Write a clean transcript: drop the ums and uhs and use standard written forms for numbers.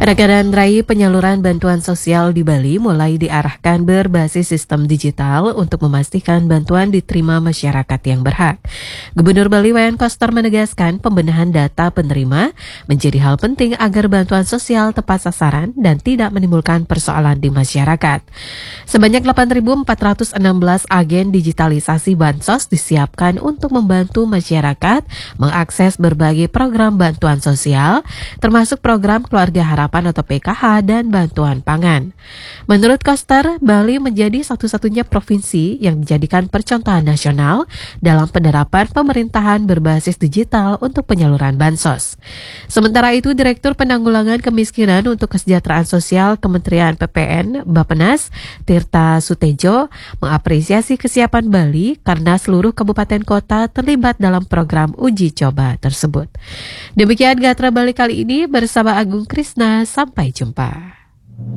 Rekanan raih penyaluran bantuan sosial di Bali mulai diarahkan berbasis sistem digital untuk memastikan bantuan diterima masyarakat yang berhak. Gubernur Bali Wayan Koster menegaskan pembenahan data penerima menjadi hal penting agar bantuan sosial tepat sasaran dan tidak menimbulkan persoalan di masyarakat. Sebanyak 8.416 agen digitalisasi bansos disiapkan untuk membantu masyarakat mengakses berbagai program bantuan sosial, termasuk program Keluarga Harapan atau PKH dan bantuan pangan. Menurut Koster, Bali menjadi satu-satunya provinsi yang dijadikan percontohan nasional dalam penerapan pemerintahan berbasis digital untuk penyaluran bansos. Sementara itu, Direktur Penanggulangan Kemiskinan untuk Kesejahteraan Sosial Kementerian PPN Bappenas, Tirta Sutejo, mengapresiasi kesiapan Bali karena seluruh kabupaten kota terlibat dalam program uji coba tersebut. Demikian Gatra Bali kali ini bersama Agung Krisna. Sampai jumpa.